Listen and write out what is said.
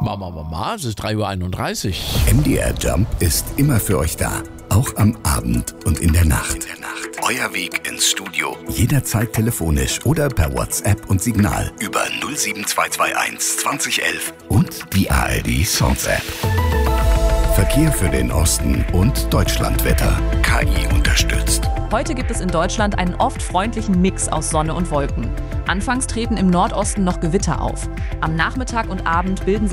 Mama, es ist 3:31 Uhr. MDR Jump ist immer für euch da. Auch am Abend und in der Nacht. Euer Weg ins Studio. Jederzeit telefonisch oder per WhatsApp und Signal über 07221 2011 und die ARD Songs App. Verkehr für den Osten und Deutschlandwetter. KI unterstützt. Heute gibt es in Deutschland einen oft freundlichen Mix aus Sonne und Wolken. Anfangs treten im Nordosten noch Gewitter auf. Am Nachmittag und Abend bilden sich